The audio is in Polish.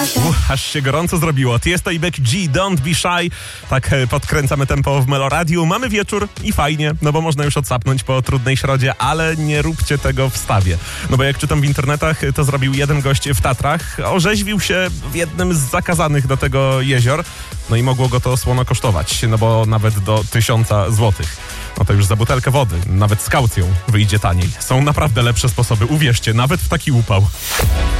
Aż się gorąco zrobiło. Tiesto i Becky G, Don't Be Shy. Tak podkręcamy tempo w Meloradiu. Mamy wieczór i fajnie, no bo można już odsapnąć po trudnej środzie, ale nie róbcie tego w stawie. No bo jak czytam w internetach, to zrobił jeden gość w Tatrach. Orzeźwił się w jednym z zakazanych do tego jezior. No i mogło go to słono kosztować, no bo nawet do 1000 złotych. No to już za butelkę wody, nawet z kaucją wyjdzie taniej. Są naprawdę lepsze sposoby, uwierzcie, nawet w taki upał.